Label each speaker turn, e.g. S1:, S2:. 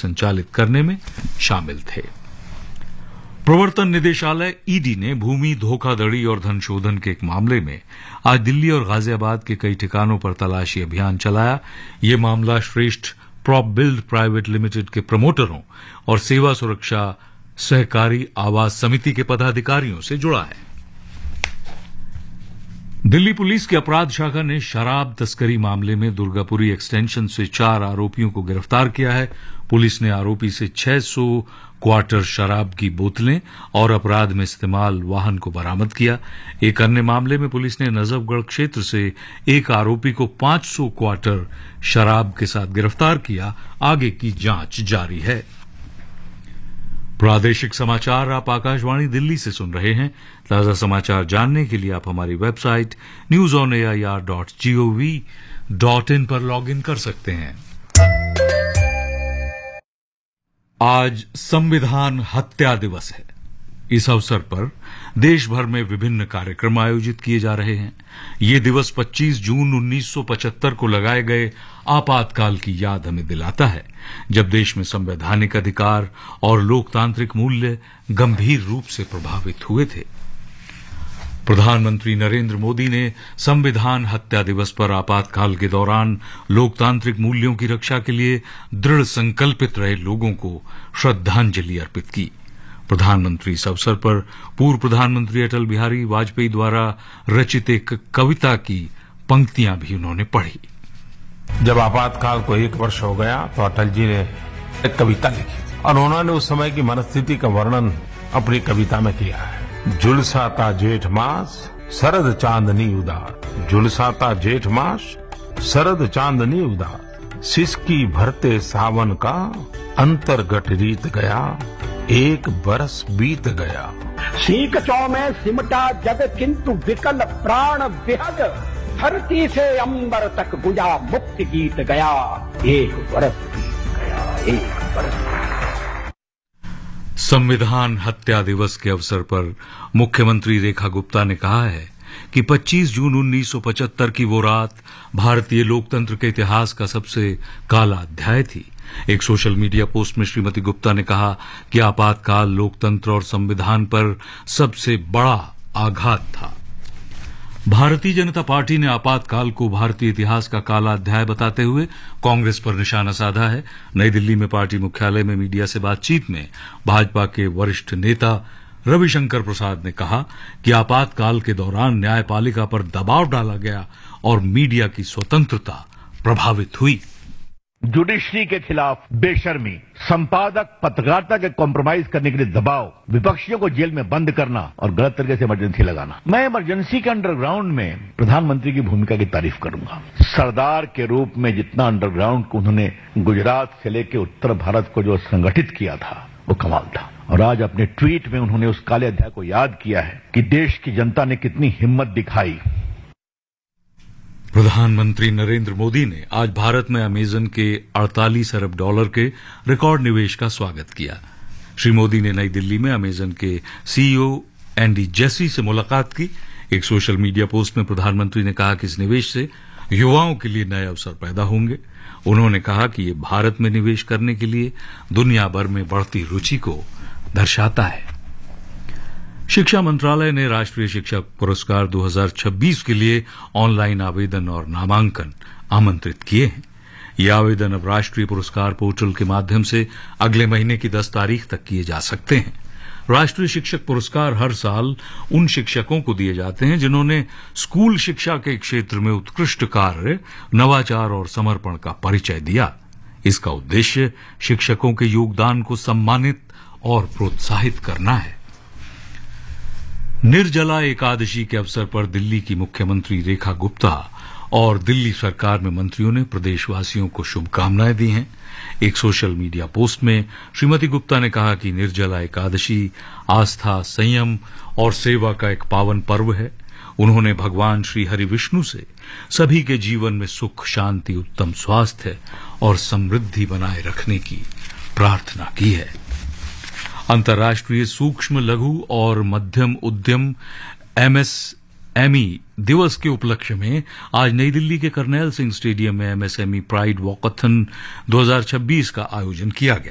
S1: संचालित करने में शामिल थे। प्रवर्तन निदेशालय ईडी ने भूमि धोखाधड़ी और धन शोधन के एक मामले में आज दिल्ली और गाजियाबाद के कई ठिकानों पर तलाशी अभियान चलाया। ये मामला श्रेष्ठ प्रॉप बिल्ड प्राइवेट लिमिटेड के प्रमोटरों और सेवा सुरक्षा सहकारी आवास समिति के पदाधिकारियों से जुड़ा है। दिल्ली पुलिस की अपराध शाखा ने शराब तस्करी मामले में दुर्गापुरी एक्सटेंशन से 4 आरोपियों को गिरफ्तार किया है। पुलिस ने आरोपी से 600 क्वार्टर शराब की बोतलें और अपराध में इस्तेमाल वाहन को बरामद किया। एक अन्य मामले में पुलिस ने नजफगढ़ क्षेत्र से एक आरोपी को 500 क्वार्टर शराब के साथ गिरफ्तार किया। आगे की जांच जारी है। प्रादेशिक समाचार आप आकाशवाणी दिल्ली से सुन रहे हैं। ताजा समाचार जानने के लिए आप हमारी वेबसाइट newsonair.gov.in पर लॉगिन कर सकते हैं। आज संविधान हत्या दिवस है। इस अवसर पर देश भर में विभिन्न कार्यक्रम आयोजित किए जा रहे हैं। ये दिवस 25 जून 1975 को लगाए गए आपातकाल की याद हमें दिलाता है, जब देश में संवैधानिक अधिकार और लोकतांत्रिक मूल्य गंभीर रूप से प्रभावित हुए थे। प्रधानमंत्री नरेंद्र मोदी ने संविधान हत्या दिवस पर आपातकाल के दौरान लोकतांत्रिक मूल्यों की रक्षा के लिए दृढ़ संकल्पित रहे लोगों को श्रद्धांजलि अर्पित की। प्रधानमंत्री इस अवसर पर पूर्व प्रधानमंत्री अटल बिहारी वाजपेयी द्वारा रचित एक कविता की पंक्तियां भी उन्होंने पढ़ी।
S2: जब आपातकाल को 1 वर्ष हो गया तो अटल जी ने एक कविता लिखी थी और उन्होंने उस समय की मनस्थिति का वर्णन अपनी कविता में किया है। झुलसाता जेठ मास शरद चांदनी उदार, झुलसाता जेठ मास शरद चांदनी उदार, सिसकी भरते सावन का अंतर्गत रीत गया, 1 बरस बीत गया।
S3: सीख चौ में सिमटा जग किंतु विकल प्राण विहग, धरती से अंबर तक गुजा मुक्ति गीत गया, 1 बरस बीत गया, 1 बरस।
S1: संविधान हत्या दिवस के अवसर पर मुख्यमंत्री रेखा गुप्ता ने कहा है कि 25 जून 1975 की वो रात भारतीय लोकतंत्र के इतिहास का सबसे काला अध्याय थी। एक सोशल मीडिया पोस्ट में श्रीमती गुप्ता ने कहा कि आपातकाल लोकतंत्र और संविधान पर सबसे बड़ा आघात था। भारतीय जनता पार्टी ने आपातकाल को भारतीय इतिहास का काला अध्याय बताते हुए कांग्रेस पर निशाना साधा है। नई दिल्ली में पार्टी मुख्यालय में मीडिया से बातचीत में भाजपा के वरिष्ठ नेता रविशंकर प्रसाद ने कहा कि आपातकाल के दौरान न्यायपालिका पर दबाव डाला गया और मीडिया की स्वतंत्रता प्रभावित हुई।
S4: जुडिशरी के खिलाफ बेशर्मी, संपादक पत्रकारिता के कॉम्प्रोमाइज करने के लिए दबाव, विपक्षियों को जेल में बंद करना और गलत तरीके से इमरजेंसी लगाना। मैं इमरजेंसी के अंडरग्राउंड में प्रधानमंत्री की भूमिका की तारीफ करूंगा। सरदार के रूप में जितना अंडरग्राउंड को उन्होंने गुजरात से लेकर उत्तर भारत को जो संगठित किया था वो कमाल था। और आज अपने ट्वीट में उन्होंने उस काले अध्याय को याद किया है कि देश की जनता ने कितनी हिम्मत दिखाई।
S1: प्रधानमंत्री नरेंद्र मोदी ने आज भारत में अमेजन के 48 अरब डॉलर के रिकॉर्ड निवेश का स्वागत किया। श्री मोदी ने नई दिल्ली में अमेजन के सीईओ एंडी जेसी से मुलाकात की। एक सोशल मीडिया पोस्ट में प्रधानमंत्री ने कहा कि इस निवेश से युवाओं के लिए नए अवसर पैदा होंगे। उन्होंने कहा कि ये भारत में निवेश करने के लिए दुनिया भर में बढ़ती रुचि को दर्शाता है। शिक्षा मंत्रालय ने राष्ट्रीय शिक्षक पुरस्कार 2026 के लिए ऑनलाइन आवेदन और नामांकन आमंत्रित किए हैं। ये आवेदन अब राष्ट्रीय पुरस्कार पोर्टल के माध्यम से अगले महीने की 10 तारीख तक किए जा सकते हैं। राष्ट्रीय शिक्षक पुरस्कार हर साल उन शिक्षकों को दिए जाते हैं जिन्होंने स्कूल शिक्षा के क्षेत्र में उत्कृष्ट कार्य, नवाचार और समर्पण का परिचय दिया। इसका उद्देश्य शिक्षकों के योगदान को सम्मानित और प्रोत्साहित करना है। निर्जला एकादशी के अवसर पर दिल्ली की मुख्यमंत्री रेखा गुप्ता और दिल्ली सरकार में मंत्रियों ने प्रदेशवासियों को शुभकामनाएं दी हैं। एक सोशल मीडिया पोस्ट में श्रीमती गुप्ता ने कहा कि निर्जला एकादशी आस्था, संयम और सेवा का एक पावन पर्व है। उन्होंने भगवान श्री हरि विष्णु से सभी के जीवन में सुख, शांति, उत्तम स्वास्थ्य और समृद्धि बनाए रखने की प्रार्थना की है। अंतर्राष्ट्रीय सूक्ष्म, लघु और मध्यम उद्यम एमएसएमई दिवस के उपलक्ष्य में आज नई दिल्ली के करनैल सिंह स्टेडियम में एमएसएमई प्राइड वॉकथन 2026 का आयोजन किया गया।